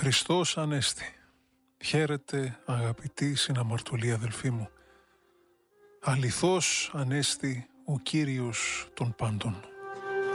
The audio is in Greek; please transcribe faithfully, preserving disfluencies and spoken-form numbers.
Χριστός Ανέστη. Χαίρετε αγαπητοί συναμαρτωλοί αδελφοί μου. Αληθώς Ανέστη ο Κύριος των πάντων.